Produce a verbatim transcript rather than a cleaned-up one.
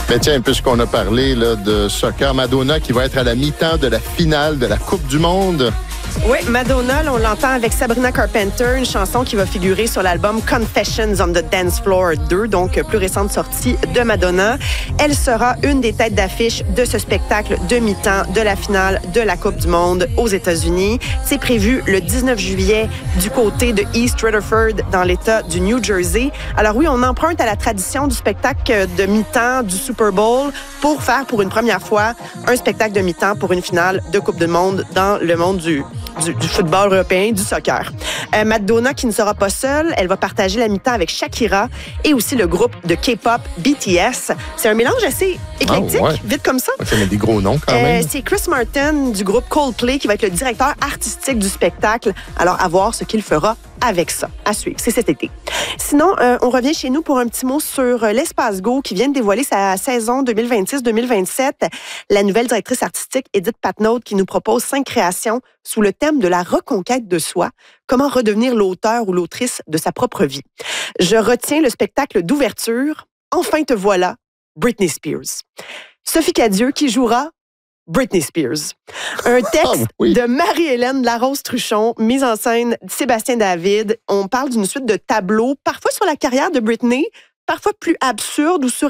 Mais tiens, puisqu'on a parlé là, de soccer, Madonna qui va être à la mi-temps de la finale de la Coupe du Monde. Oui, Madonna, là, on l'entend avec Sabrina Carpenter, une chanson qui va figurer sur l'album Confessions on the Dance Floor deux, donc plus récente sortie de Madonna. Elle sera une des têtes d'affiche de ce spectacle de mi-temps de la finale de la Coupe du Monde aux États-Unis. C'est prévu le dix-neuf juillet du côté de East Rutherford dans l'État du New Jersey. Alors oui, on emprunte à la tradition du spectacle de mi-temps du Super Bowl pour faire pour une première fois un spectacle de mi-temps pour une finale de Coupe du Monde dans le monde du Du, du football européen, du soccer. Euh, Madonna qui ne sera pas seule, elle va partager la mi-temps avec Shakira et aussi le groupe de K-pop B T S. C'est un mélange assez éclectique, ah, ouais. vite comme ça. Ça met des gros noms quand euh, même. C'est Chris Martin du groupe Coldplay qui va être le directeur artistique du spectacle. Alors, à voir ce qu'il fera avec ça. À suivre, c'est cet été. Sinon, euh, on revient chez nous pour un petit mot sur euh, l'Espace Go qui vient de dévoiler sa saison deux mille vingt-six deux mille vingt-sept. La nouvelle directrice artistique Edith Patnaud qui nous propose cinq créations sous le thème de la reconquête de soi, comment redevenir l'auteur ou l'autrice de sa propre vie. Je retiens le spectacle d'ouverture, Enfin te voilà, Britney Spears. Sophie Cadieux qui jouera Britney Spears. Un texte ah, oui. de Marie-Hélène Larose-Truchon, mise en scène de Sébastien David. On parle d'une suite de tableaux, parfois sur la carrière de Britney, parfois plus absurde ou sur